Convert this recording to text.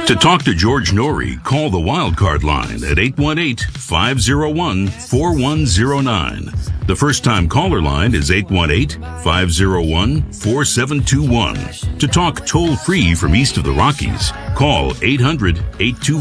To talk to George Norrie, call the Wildcard line at 818-501-4109. The first-time caller line is 818-501-4721. To talk toll-free from east of the Rockies, call 800-824